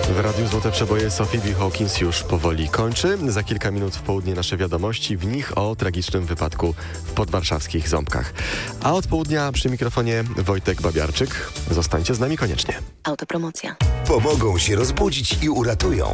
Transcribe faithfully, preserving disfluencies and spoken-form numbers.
W Radiu Złote Przeboje Sophie B. Hawkins już powoli kończy. Za kilka minut w południe nasze wiadomości, w nich o tragicznym wypadku w podwarszawskich Ząbkach. A od południa przy mikrofonie Wojtek Babiarczyk. Zostańcie z nami koniecznie. Autopromocja. Pomogą się rozbudzić i uratują.